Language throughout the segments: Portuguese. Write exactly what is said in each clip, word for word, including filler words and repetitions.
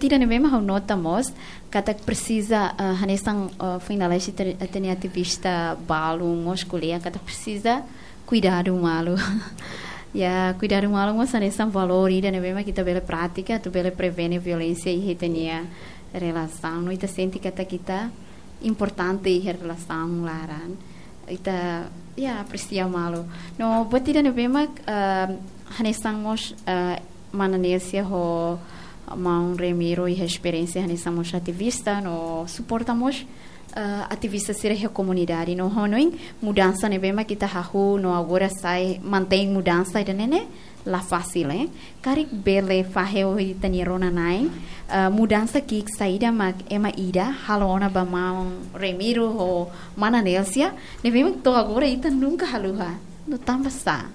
tira nem mesmo notamos que precisa uh, hanesan uh, finalista tem ativista balo muscular que precisa cuidar do malo. Ya cuidar do malo mas hanesan valor ida nem mesmo que tabela prática tu bela prevene violência e retenia relação não ita sente que kita importante e relação laran ita ya aprecia malo no batida nem mesmo uh, hanesan mos uh, mananesia ho Maun Remiro e a experiência nessa mocha ativista, no suportamos uh, ativistas ser a comunidade, no honoin mudança ne bema kita hahu no agora sai mantém mudança ida nene la fácil eh karik bele faheo e tanirona nai uh, mudança que saída mag ema ida halona ba Maun Remiro ho mananelsia ne bema to agora ita nunca haluha no tamba sa.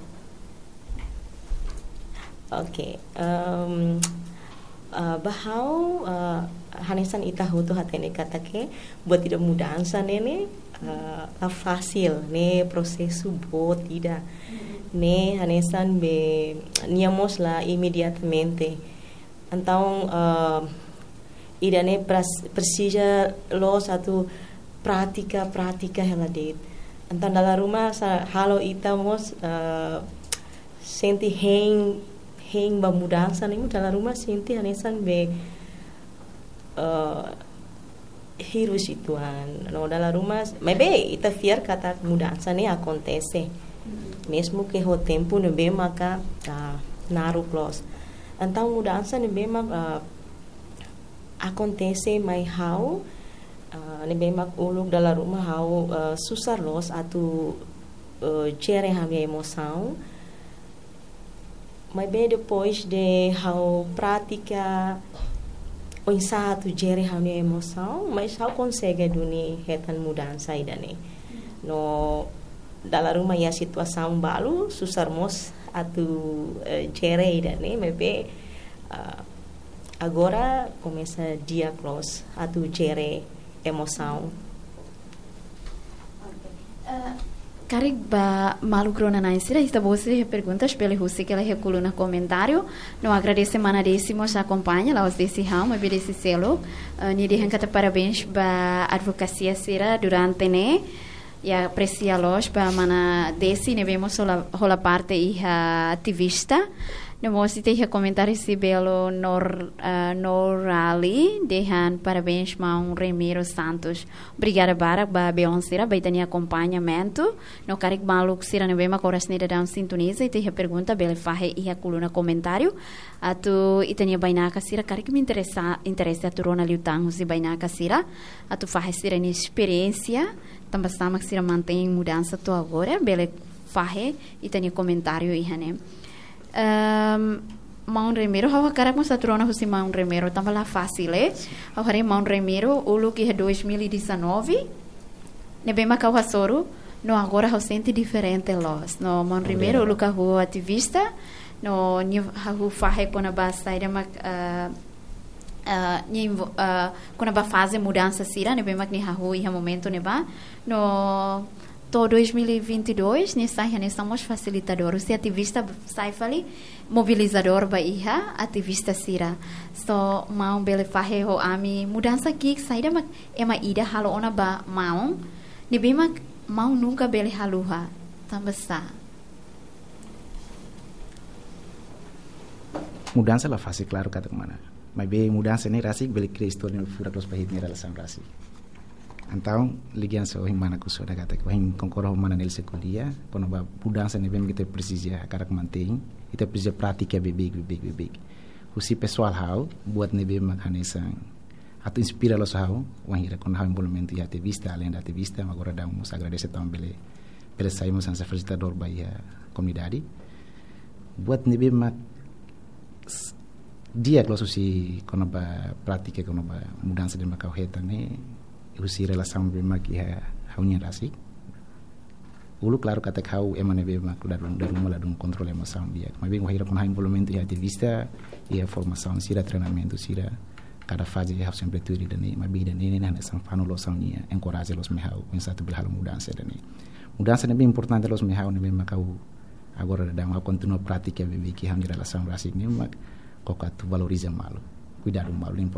Okay. Um, Uh, bahau uh, hanesan ita hutu hatene kata ke buat tidak mudança nene uh, la fácil ne processo bo tidak ne hanesan be niamos la imediatamente então uh, ida ne precisa lo satu prática prática heladet então dalam rumah sa halo ita mos uh, senti hang heng ba mudança nem dalam rumah senti hanesan be uh, hiru situan no dalam rumah mas be ita fiar kata mudança nem acontece mesmo que o tempo não be maka uh, naru plus então mudança nem be mak uh, acontece mai how uh, nem be mak uluk dalam rumah how uh, susah los atau uh, gere a minha emoção. Mas bem depois de how prática o ensaio gere a minha emoção, mas how consegue duni retan mudança aí dane. No dalam rumah ya situação balu susarmos atu uh, gere aí dane, mas bem uh, agora começa diagnose atu gere emoção. Karik ba malu krona na insira esta você perguntas pela Rússia que ela recolou no comentário. Não agradece manadíssimo já acompanha lá os desse ramo e desse selo. Ni dihan kata parabéns ba advocacia sira durante ne ya aprecia los ba mana desse ne vemos hola hola parte iha ativista. No mosi te comentário se belo nor uh, norali dehan parabéns Maun Remiro Santos. Obrigada bara ba beonsira ba itania acompanhamento. No carik maluk sira ne bema corasnida down sintoniza e te pergunta bele fahe iha coluna comentário. Atu itania bainaka sira carik me interessa interessa atu rona liutang si bainaka sira. Atu fahe sira ni experiência também sama sira mantém mudança to agora bele fahe itania comentário iha ne. Um, Maun Remiro, hawa karak mo sa trona husi Maun Remiro, tamba la fácil eh. Hawa re Maun Remiro, ulo que é dois mil e dezenove, ne bem macau hasoro, no agora hau sente diferente los. No Maun Remiro, ulo ka hu ativista, no ni hu fahe kona ba saída mak uh, uh, ni uh, kona ba fase mudança sira, ne bem mak ni hu iha momento ne ba, no to dois mil e vinte e dois nessa nós somos facilitadores se ativista sai fali mobilizador ba iha ativista sira so mau bele fahe ho ami mudança aqui saída mak ema ida halo ona ba mau ni bema mau nunca bele haluha tambasa mudança la fase claro kata mana mas be mudança nem rasi bele cristo ni fura dos pahit ni relação rasi. Então, ligian so him mana kuso da kata ko him konkoro mana nel sekolia, kono ba mudança ne bem que precisa karak mantém, ita precisa prática bebek bebek bebek. Usi pessoal hau buat ne bem hanesan. Atu inspira los hau, wan hira kon hau envolvimento e ativista, além da ativista, agora damos agradece também pela saímos ansa facilitador ba a comunidade. Buat ne bem dia kalau susi kono ba prática kono ba mudança de macau heta ne usi relação bem que é haunya rasi ulu claro kata kau emane bem mak darung darung mala dum controle emoção dia mas bem wahira com envolvimento e ativista e a formação sira treinamento sira cada fase é sempre tudo dani mas bem dani nem na são fano los saunia encorajar los mehau pensar bil hal mudança dani mudança é bem importante los mehau ne bem makau agora dá continua prática bem que haunya relação rasi ne mak kokatu valoriza malo cuidar do malo